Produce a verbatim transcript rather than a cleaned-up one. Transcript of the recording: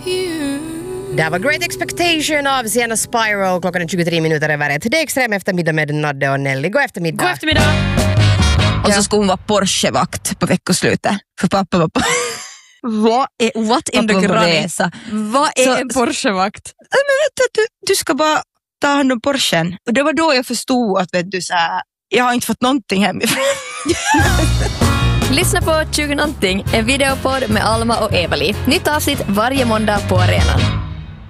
Det var Great Expectation av Sienna Spyro. Klockan är tjugotre minuter över ett. Det är extrem eftermiddag med Nadde och Nelly. God eftermiddag. God eftermiddag. Och så skulle hon vara Porsche-vakt på veckoslutet. För pappa var på... Vad är, what in the granisa? Vad är så, en Porsche-vakt? Men vet du, du ska bara ta hand om Porschen. Och det var då jag förstod att vet du, så här, jag har inte fått någonting hemifrån. Lyssna på tjugo någonting, en videopodd med Alma och Evali. Nytt avsnitt varje måndag på arenan.